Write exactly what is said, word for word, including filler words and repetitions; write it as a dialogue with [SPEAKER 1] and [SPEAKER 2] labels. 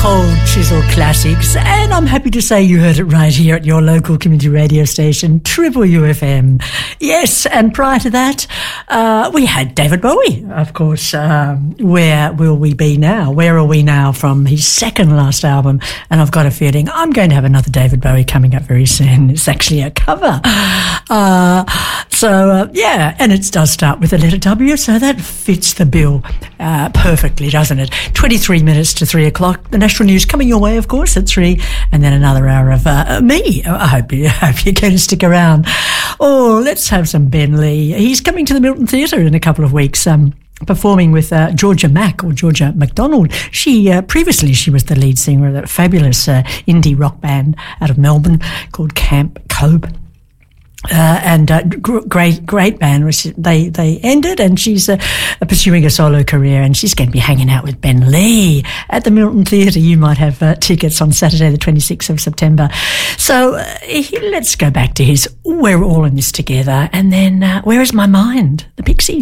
[SPEAKER 1] Cold Chisel Classics, and I'm happy to say you heard it right here at your local community radio station, Triple U F M. Yes, and prior to that, uh, we had David Bowie, of course. Um, Where Will We Be Now? Where Are We Now? From his second last album, and I've got a feeling I'm going to have another David Bowie coming up very soon. It's actually a cover. Uh, so, uh, yeah, and it does start with the letter W, so that fits the bill uh, perfectly, doesn't it? twenty-three minutes to three o'clock. The national news coming your way, of course, at three, and then another hour of uh, me. I hope, you, I hope you're going to stick around. Oh, let's have some Ben Lee. He's coming to the Milton Theatre in a couple of weeks. Um, performing with uh, Georgia Mack or Georgia MacDonald. She uh, previously she was the lead singer of that fabulous uh, indie rock band out of Melbourne called Camp Cope. Uh, and uh, gr- great, great band. Which they they ended, and she's uh, pursuing a solo career. And she's going to be hanging out with Ben Lee at the Milton Theatre. You might have uh, tickets on Saturday, the twenty-sixth of September. So uh, he, let's go back to his "We're All in This Together," and then uh, "Where Is My Mind?" The Pixies.